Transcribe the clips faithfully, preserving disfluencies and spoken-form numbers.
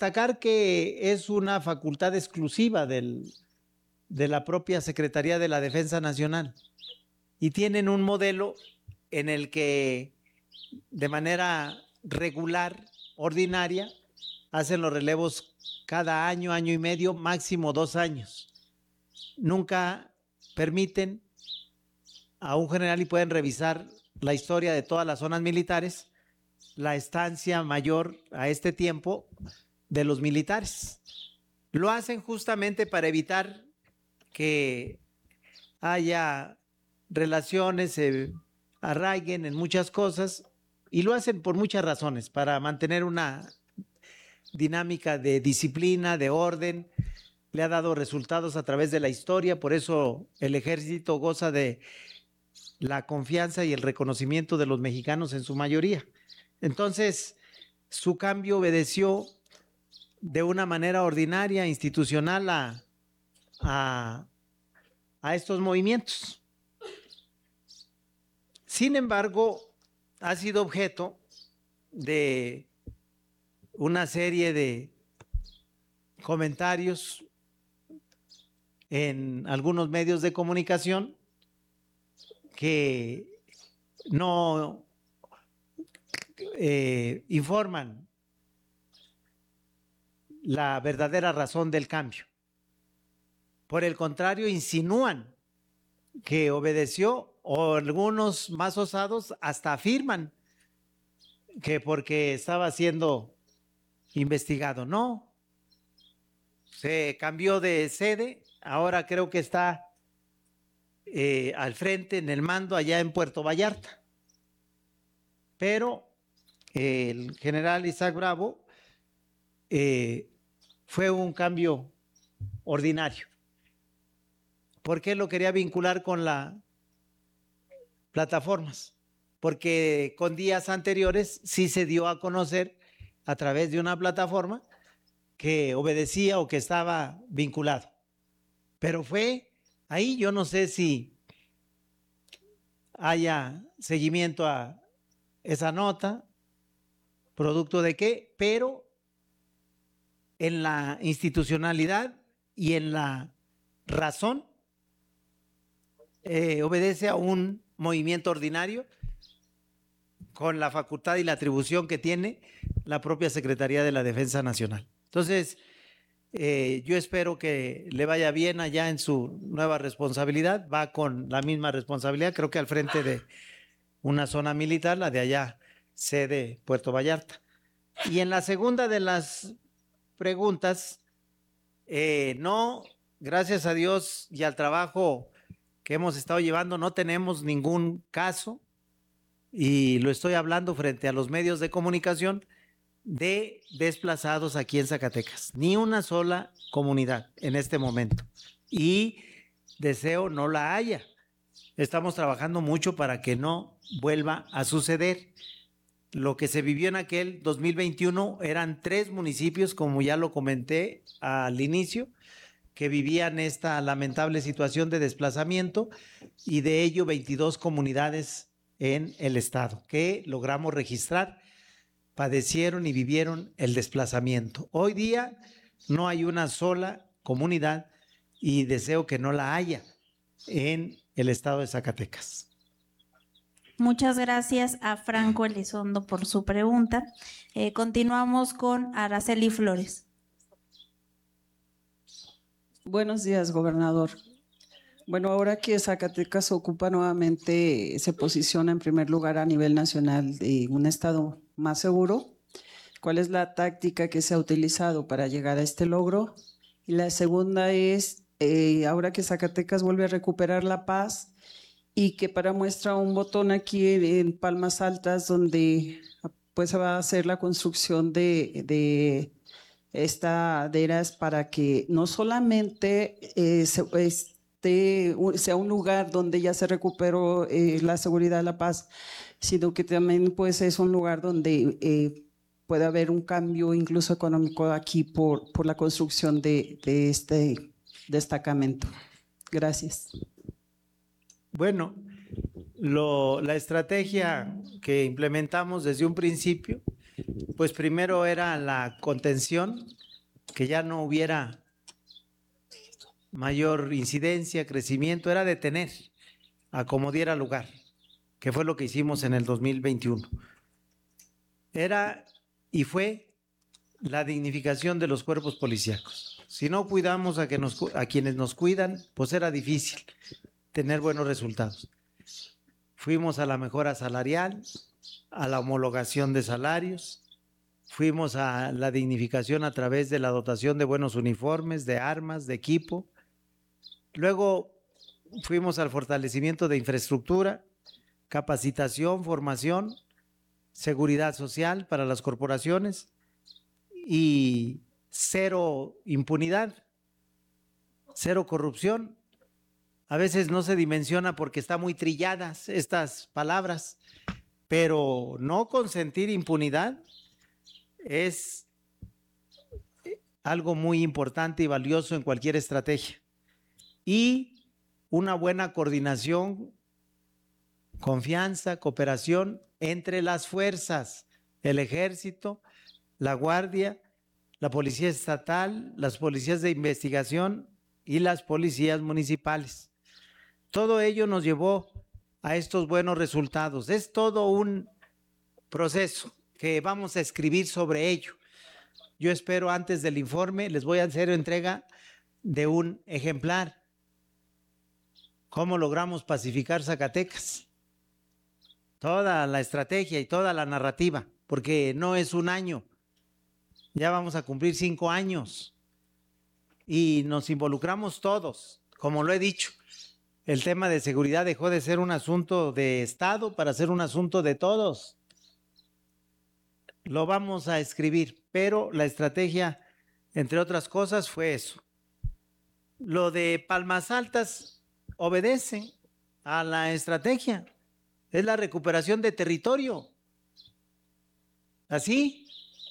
destacar que es una facultad exclusiva del, de la propia Secretaría de la Defensa Nacional y tienen un modelo en el que de manera regular, ordinaria, hacen los relevos cada año, año y medio, máximo dos años. Nunca permiten a un general y pueden revisar la historia de todas las zonas militares, la estancia mayor a este tiempo de los militares. Lo hacen justamente para evitar que haya relaciones, se arraiguen en muchas cosas, y lo hacen por muchas razones, para mantener una dinámica de disciplina, de orden. Le ha dado resultados a través de la historia, por eso el ejército goza de la confianza y el reconocimiento de los mexicanos en su mayoría. Entonces, su cambio obedeció de una manera ordinaria, institucional, a, a, a estos movimientos. Sin embargo, ha sido objeto de una serie de comentarios en algunos medios de comunicación que no eh, informan la verdadera razón del cambio. Por el contrario, insinúan que obedeció, o algunos más osados hasta afirman que porque estaba siendo investigado. No, se cambió de sede, ahora creo que está eh, al frente en el mando allá en Puerto Vallarta. Pero eh, el general Isaac Bravo eh, fue un cambio ordinario. ¿Por qué lo quería vincular con las plataformas? Porque con días anteriores sí se dio a conocer a través de una plataforma que obedecía o que estaba vinculado. Pero fue ahí, yo no sé si haya seguimiento a esa nota, producto de qué, pero en la institucionalidad y en la razón eh, obedece a un movimiento ordinario con la facultad y la atribución que tiene la propia Secretaría de la Defensa Nacional. Entonces, eh, yo espero que le vaya bien allá en su nueva responsabilidad. Va con la misma responsabilidad, creo que al frente de una zona militar, la de allá, sede Puerto Vallarta. Y en la segunda de las preguntas, eh, no, gracias a Dios y al trabajo que hemos estado llevando, no tenemos ningún caso, y lo estoy hablando frente a los medios de comunicación, de desplazados aquí en Zacatecas. Ni una sola comunidad en este momento. Y deseo no la haya. Estamos trabajando mucho para que no vuelva a suceder. Lo que se vivió en aquel dos mil veintiuno eran tres municipios, como ya lo comenté al inicio, que vivían esta lamentable situación de desplazamiento, y de ello veintidós comunidades en el estado que logramos registrar padecieron y vivieron el desplazamiento. Hoy día no hay una sola comunidad, y deseo que no la haya en el estado de Zacatecas. Muchas gracias a Franco Elizondo por su pregunta. Eh, continuamos con Araceli Flores. Buenos días, gobernador. Bueno, ahora que Zacatecas ocupa nuevamente, se posiciona en primer lugar a nivel nacional de un estado más seguro, ¿cuál es la táctica que se ha utilizado para llegar a este logro? Y la segunda es, eh, ahora que Zacatecas vuelve a recuperar la paz y que para muestra un botón aquí en Palmas Altas donde pues se va a hacer la construcción de, de estaderas para que no solamente eh, se, este, sea un lugar donde ya se recuperó eh, la seguridad, la paz, sino que también pues es un lugar donde eh, puede haber un cambio incluso económico aquí por, por la construcción de, de este destacamento. Gracias. Bueno, lo, la estrategia que implementamos desde un principio pues primero era la contención, que ya no hubiera mayor incidencia, crecimiento, era detener a como diera lugar, que fue lo que hicimos en el dos mil veintiuno. Era y fue la dignificación de los cuerpos policíacos. Si no cuidamos a, que nos, a quienes nos cuidan, pues era difícil tener buenos resultados. Fuimos a la mejora salarial, a la homologación de salarios, fuimos a la dignificación a través de la dotación de buenos uniformes, de armas, de equipo. Luego fuimos al fortalecimiento de infraestructura, capacitación, formación, seguridad social para las corporaciones y cero impunidad, cero corrupción. A veces no se dimensiona porque están muy trilladas estas palabras, pero no consentir impunidad es algo muy importante y valioso en cualquier estrategia. Y una buena coordinación, confianza, cooperación entre las fuerzas, el ejército, la guardia, la policía estatal, las policías de investigación y las policías municipales. Todo ello nos llevó a estos buenos resultados. Es todo un proceso que vamos a escribir sobre ello. Yo espero antes del informe, les voy a hacer entrega de un ejemplar. ¿Cómo logramos pacificar Zacatecas? Toda la estrategia y toda la narrativa, porque no es un año, ya vamos a cumplir cinco años y nos involucramos todos, como lo he dicho. El tema de seguridad dejó de ser un asunto de Estado para ser un asunto de todos. Lo vamos a escribir, pero la estrategia, entre otras cosas, fue eso. Lo de Palmas Altas obedece a la estrategia, es la recuperación de territorio. Así,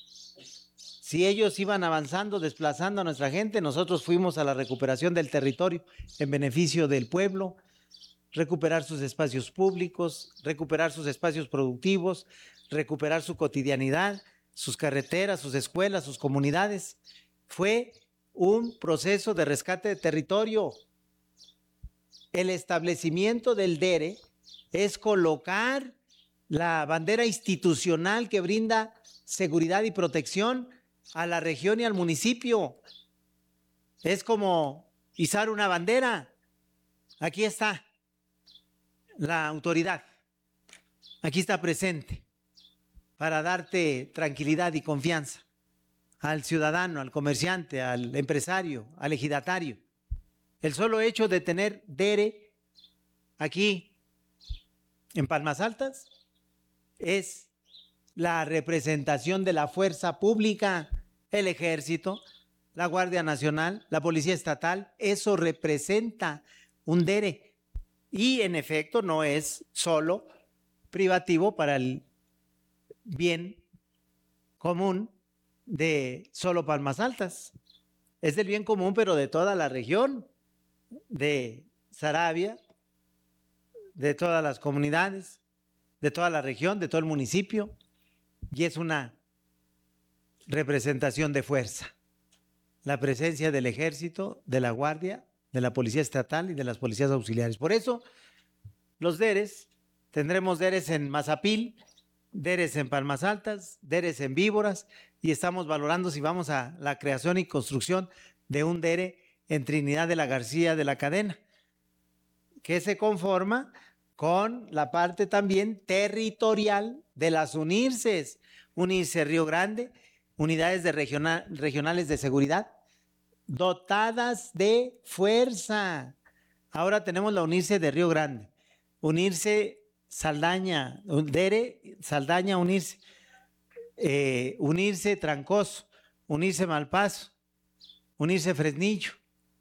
si ellos iban avanzando, desplazando a nuestra gente, nosotros fuimos a la recuperación del territorio en beneficio del pueblo, recuperar sus espacios públicos, recuperar sus espacios productivos, recuperar su cotidianidad, sus carreteras, sus escuelas, sus comunidades. Fue un proceso de rescate de territorio. El establecimiento del D E R E es colocar la bandera institucional que brinda seguridad y protección a la región y al municipio. Es como izar una bandera. Aquí está la autoridad. Aquí está presente para darte tranquilidad y confianza al ciudadano, al comerciante, al empresario, al ejidatario. El solo hecho de tener D E R E aquí en Palmas Altas es la representación de la fuerza pública, el ejército, la Guardia Nacional, la Policía Estatal. Eso representa un D E R E y en efecto no es solo privativo para el bien común de solo Palmas Altas, es del bien común pero de toda la región, de Saravia, de todas las comunidades, de toda la región, de todo el municipio, y es una representación de fuerza, la presencia del ejército, de la guardia, de la policía estatal y de las policías auxiliares. Por eso los D E R Es, tendremos D E R Es en Mazapil, D E R Es en Palmas Altas, D E R Es en Víboras, y estamos valorando si vamos a la creación y construcción de un D E R E en Trinidad de la García de la Cadena, que se conforma con la parte también territorial de las UNIRCES, UNIRCE Río Grande, unidades de regional, regionales de seguridad, dotadas de fuerza. Ahora tenemos la UNIRCE de Río Grande, UNIRCE Saldaña, D E R E Saldaña UNIRCE, eh, UNIRCE Trancoso, UNIRCE Malpaso, UNIRCE Fresnillo.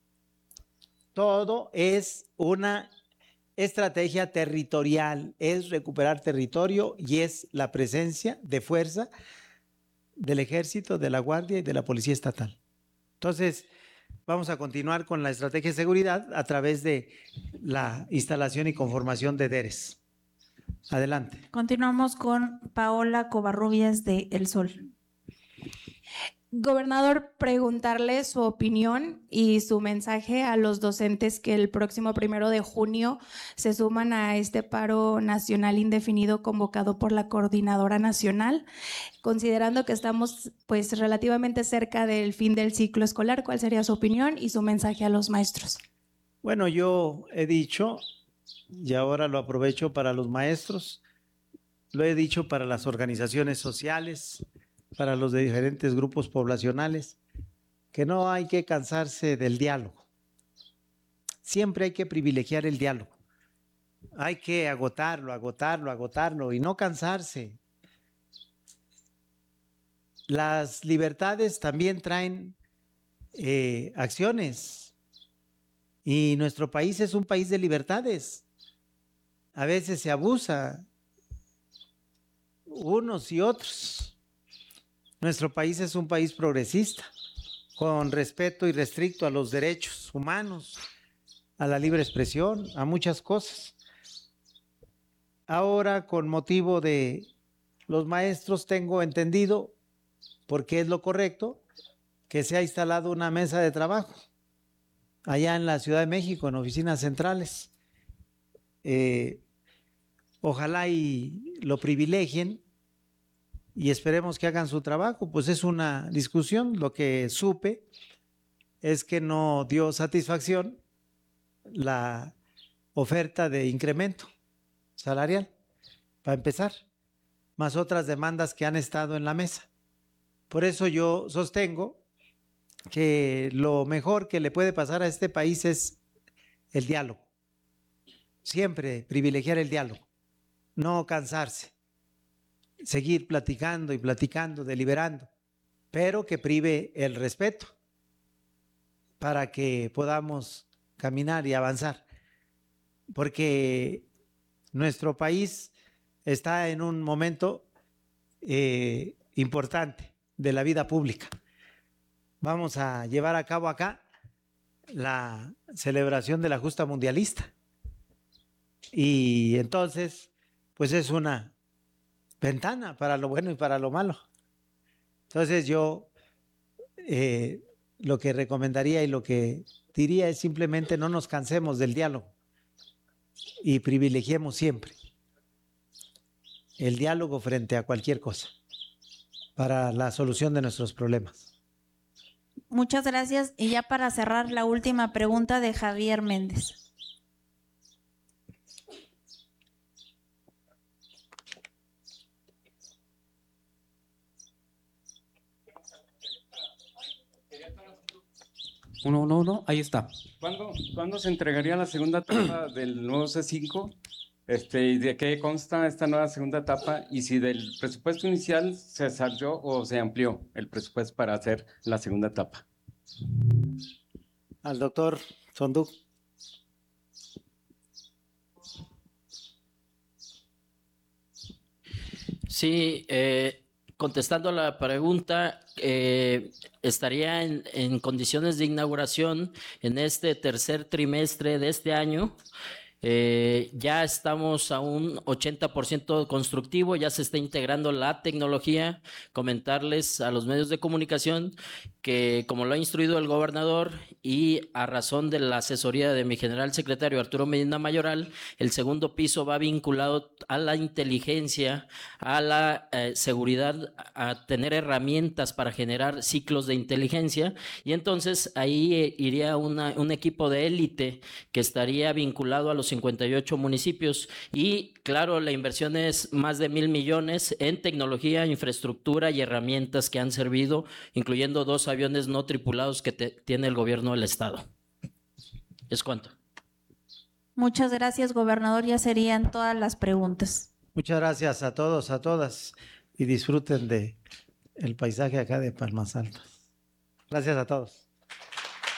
Todo es una estrategia territorial, es recuperar territorio y es la presencia de fuerza del ejército, de la guardia y de la policía estatal. Entonces, vamos a continuar con la estrategia de seguridad a través de la instalación y conformación de D E R Es. Adelante. Continuamos con Paola Covarrubias de El Sol. Gobernador, preguntarle su opinión y su mensaje a los docentes que el próximo primero de junio se suman a este paro nacional indefinido convocado por la Coordinadora Nacional, considerando que estamos pues relativamente cerca del fin del ciclo escolar. ¿Cuál sería su opinión y su mensaje a los maestros? Bueno, yo he dicho, y ahora lo aprovecho para los maestros, lo he dicho para las organizaciones sociales, para los de diferentes grupos poblacionales, que no hay que cansarse del diálogo. Siempre hay que privilegiar el diálogo. Hay que agotarlo, agotarlo, agotarlo y no cansarse. Las libertades también traen eh, acciones y nuestro país es un país de libertades. A veces se abusa unos y otros. Nuestro país es un país progresista, con respeto irrestricto a los derechos humanos, a la libre expresión, a muchas cosas. Ahora, con motivo de los maestros, tengo entendido, porque es lo correcto, que se ha instalado una mesa de trabajo allá en la Ciudad de México, en oficinas centrales. Eh, ojalá y lo privilegien y esperemos que hagan su trabajo, pues es una discusión. Lo que supe es que no dio satisfacción la oferta de incremento salarial, para empezar, más otras demandas que han estado en la mesa. Por eso yo sostengo que lo mejor que le puede pasar a este país es el diálogo. Siempre privilegiar el diálogo, no cansarse. Seguir platicando y platicando, deliberando, pero que prive el respeto para que podamos caminar y avanzar, porque nuestro país está en un momento eh, importante de la vida pública. Vamos a llevar a cabo acá la celebración de la justa mundialista y entonces pues es una ventana para lo bueno y para lo malo. Entonces yo eh, lo que recomendaría y lo que diría es simplemente no nos cansemos del diálogo y privilegiemos siempre el diálogo frente a cualquier cosa para la solución de nuestros problemas. Muchas gracias. Y ya para cerrar, la última pregunta de Javier Méndez. Uno, uno, uno, ahí está. ¿Cuándo, ¿Cuándo se entregaría la segunda etapa del nuevo C cinco? Este, ¿y de qué consta esta nueva segunda etapa? Y si del presupuesto inicial se salió o se amplió el presupuesto para hacer la segunda etapa. Al doctor Sonduc. Sí, eh, contestando la pregunta, eh, estaría en, en condiciones de inauguración en este tercer trimestre de este año. Eh, ya estamos a un ochenta por ciento constructivo, ya se está integrando la tecnología. Comentarles a los medios de comunicación que, como lo ha instruido el gobernador y a razón de la asesoría de mi general secretario Arturo Medina Mayoral, el segundo piso va vinculado a la inteligencia, a la eh, seguridad, a tener herramientas para generar ciclos de inteligencia, y entonces ahí eh, iría una, un equipo de élite que estaría vinculado a los cincuenta y ocho municipios. Y claro, la inversión es más de mil millones en tecnología, infraestructura y herramientas que han servido, incluyendo dos aviones no tripulados que te, tiene el gobierno del estado. ¿Es cuánto? Muchas gracias, gobernador. Ya serían todas las preguntas. Muchas gracias a todos, a todas, y disfruten de el paisaje acá de Palmas Altas. Gracias a todos.